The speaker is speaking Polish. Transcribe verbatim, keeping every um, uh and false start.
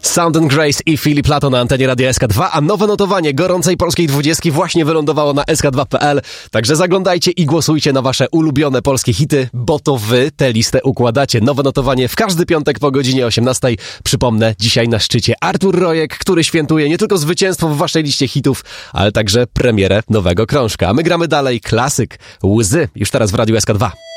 Sound and Grace i Filip Lato na antenie Radia S K dwa, a nowe notowanie gorącej polskiej dwudziestki właśnie wylądowało na S K dwa kropka P L, także zaglądajcie i głosujcie na wasze ulubione polskie hity, bo to wy tę listę układacie. Nowe notowanie w każdy piątek po godzinie osiemnastej. Przypomnę, dzisiaj na szczycie Artur Rojek, który świętuje nie tylko zwycięstwo w waszej liście hitów, ale także premierę nowego krążka. A my gramy dalej klasyk Łzy, już teraz w Radiu S K dwa.